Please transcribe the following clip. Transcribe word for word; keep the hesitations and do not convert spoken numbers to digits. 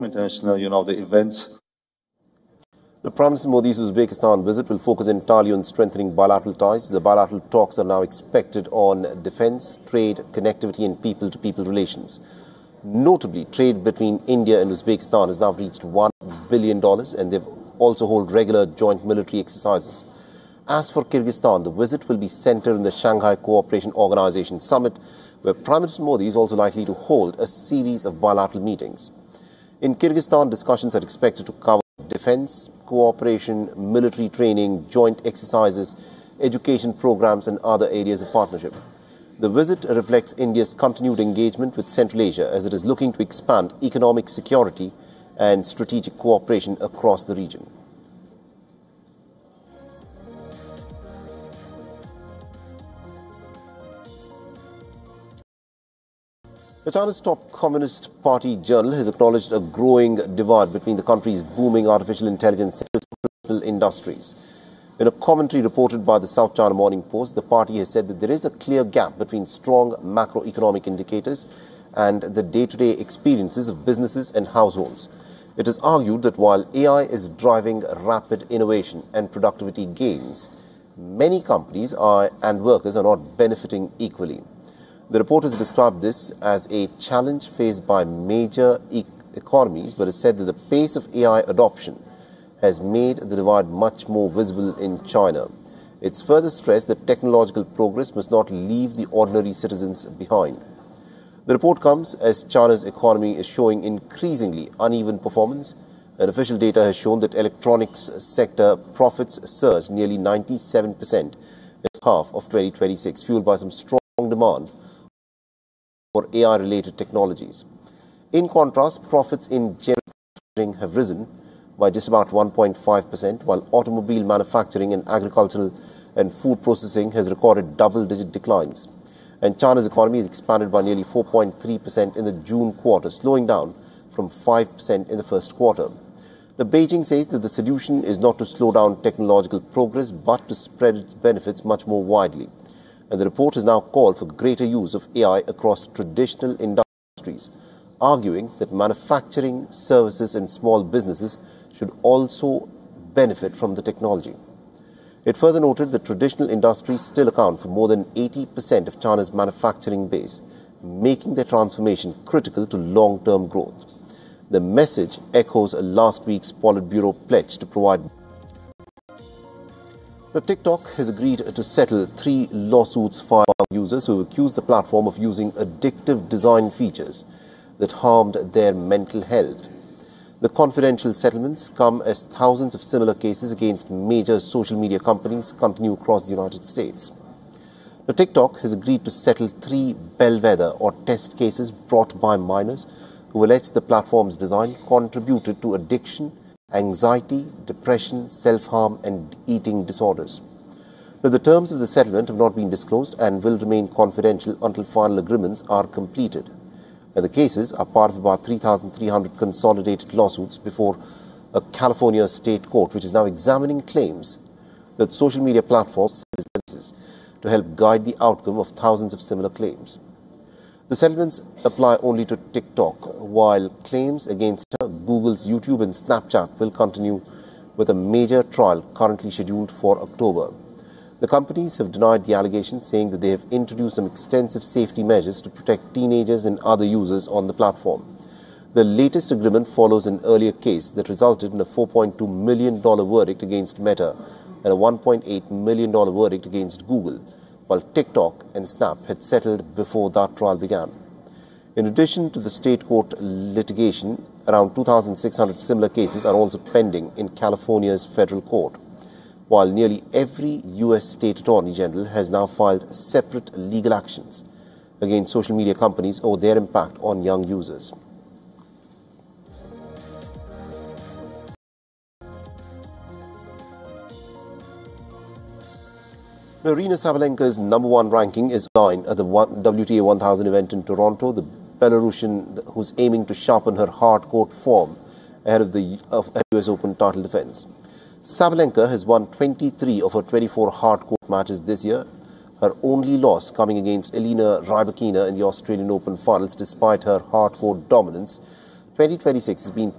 international, you know, the events. The Prime Minister Modi's Uzbekistan visit will focus entirely on strengthening bilateral ties. The bilateral talks are now expected on defence, trade, connectivity and people-to-people relations. Notably, trade between India and Uzbekistan has now reached one billion dollars and they've also hold regular joint military exercises. As for Kyrgyzstan, the visit will be centred in the Shanghai Cooperation Organization Summit, where Prime Minister Modi is also likely to hold a series of bilateral meetings. In Kyrgyzstan, discussions are expected to cover defence, cooperation, military training, joint exercises, education programs and other areas of partnership. The visit reflects India's continued engagement with Central Asia as it is looking to expand economic security and strategic cooperation across the region. China's top Communist Party journal has acknowledged a growing divide between the country's booming artificial intelligence and traditional industries. In a commentary reported by the South China Morning Post, the party has said that there is a clear gap between strong macroeconomic indicators and the day-to-day experiences of businesses and households. It has argued that while A I is driving rapid innovation and productivity gains, many companies are, and workers are not benefiting equally. The report has described this as a challenge faced by major e- economies, but has said that the pace of A I adoption has made the divide much more visible in China. It's further stressed that technological progress must not leave the ordinary citizens behind. The report comes as China's economy is showing increasingly uneven performance, and official data has shown that electronics sector profits surged nearly ninety-seven percent in the half of twenty twenty-six, fueled by some strong demand for A I-related technologies. In contrast, profits in general manufacturing have risen by just about one point five percent, while automobile manufacturing and agricultural and food processing has recorded double-digit declines. And China's economy has expanded by nearly four point three percent in the June quarter, slowing down from five percent in the first quarter. The Beijing says that the solution is not to slow down technological progress, but to spread its benefits much more widely. And the report has now called for greater use of A I across traditional industries, arguing that manufacturing, services and small businesses should also benefit from the technology. It further noted that traditional industries still account for more than eighty percent of China's manufacturing base, making their transformation critical to long-term growth. The message echoes last week's Politburo pledge to provide. Now, TikTok has agreed to settle three lawsuits filed by users who accused the platform of using addictive design features that harmed their mental health. The confidential settlements come as thousands of similar cases against major social media companies continue across the United States. Now, TikTok has agreed to settle three bellwether or test cases brought by minors who allege the platform's design contributed to addiction, anxiety, depression, self-harm and eating disorders. Now, the terms of the settlement have not been disclosed and will remain confidential until final agreements are completed. And the cases are part of about three thousand three hundred consolidated lawsuits before a California state court, which is now examining claims that social media platforms to help guide the outcome of thousands of similar claims. The settlements apply only to TikTok, while claims against Google's YouTube and Snapchat will continue with a major trial currently scheduled for October. The companies have denied the allegations, saying that they have introduced some extensive safety measures to protect teenagers and other users on the platform. The latest agreement follows an earlier case that resulted in a four point two million dollars verdict against Meta and a one point eight million dollars verdict against Google, while TikTok and Snap had settled before that trial began. In addition to the state court litigation, around two thousand six hundred similar cases are also pending in California's federal court, while nearly every U S state attorney general has now filed separate legal actions against social media companies over their impact on young users. Aryna Sabalenka's number one ranking is nine at the W T A one thousand event in Toronto. The Belarusian, who's aiming to sharpen her hard-court form ahead of the of U S Open title defense. Sabalenka has won twenty-three of her twenty-four hard-court matches this year, her only loss coming against Elena Rybakina in the Australian Open finals. Despite her hard-court dominance, twenty twenty-six has been